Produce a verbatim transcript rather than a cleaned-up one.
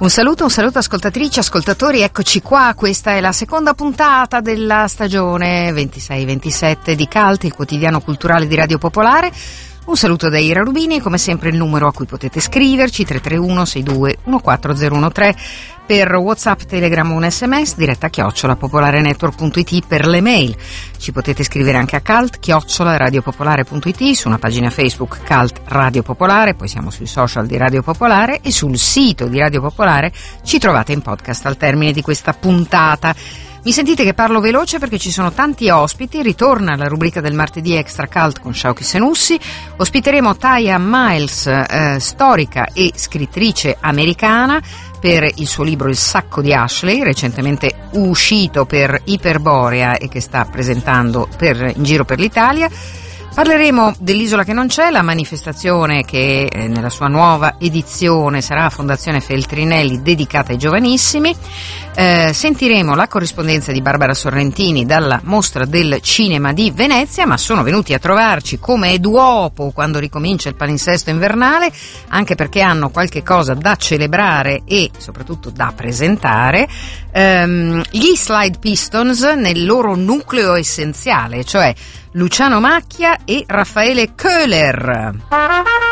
Un saluto, un saluto ascoltatrici, ascoltatori, eccoci qua, questa è la seconda puntata della stagione ventisei ventisette di Cult, il quotidiano culturale di Radio Popolare. Un saluto da Ira Rubini e come sempre il numero a cui potete scriverci tre tre uno sei due uno quattro zero uno tre per WhatsApp, Telegram o un sms, diretta chiocciola popolarenetwork punto it per le mail. Ci potete scrivere anche a cult chiocciola radiopopolare punto it, su una pagina Facebook Cult Radio Popolare, poi siamo sui social di Radio Popolare e sul sito di Radio Popolare ci trovate in podcast al termine di questa puntata. Mi sentite che parlo veloce perché ci sono tanti ospiti, ritorna la rubrica del martedì Extra Cult con Shauki Senussi, ospiteremo Taya Miles, eh, storica e scrittrice americana, per il suo libro Il sacco di Ashley, recentemente uscito per Iperborea e che sta presentando per, in giro per l'Italia. Parleremo dell'Isola che non c'è, la manifestazione che eh, nella sua nuova edizione sarà a Fondazione Feltrinelli dedicata ai giovanissimi. Eh, sentiremo la corrispondenza di Barbara Sorrentini dalla Mostra del Cinema di Venezia, ma sono venuti a trovarci come è d'uopo quando ricomincia il palinsesto invernale, anche perché hanno qualche cosa da celebrare e soprattutto da presentare. Ehm, gli Slide Pistons nel loro nucleo essenziale, cioè Luciano Macchia e Raffaele Köhler.